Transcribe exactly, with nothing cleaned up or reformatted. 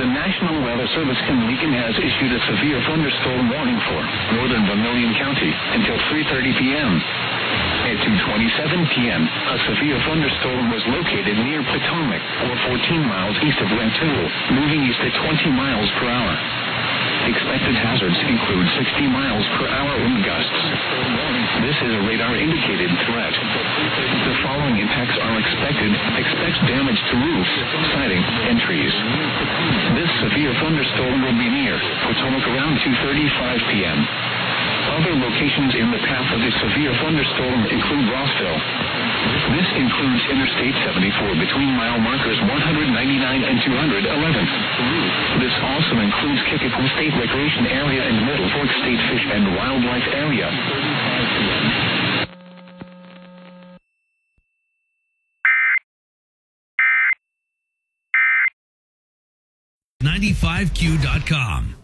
The National Weather Service in Lincoln has issued a severe thunderstorm warning for northern Vermilion County until three thirty p.m. At two twenty-seven p.m., a severe thunderstorm was located near Potomac, or fourteen miles east of Rantoul, moving east at twenty miles per hour. Expected hazards include sixty miles per hour wind gusts. This is a radar-indicated threat. The following impacts are expected. Expect damage to roofs, siding, and trees. This severe thunderstorm will be near Potomac around two thirty-five p.m. Other locations in the path of this severe thunderstorm include Rossville. This includes Interstate seventy-four between mile markers one ninety-nine and two eleven. This also includes Kickapoo State Recreation Area and Middle Fork State Fish and Wildlife Area. ninety-five Q dot com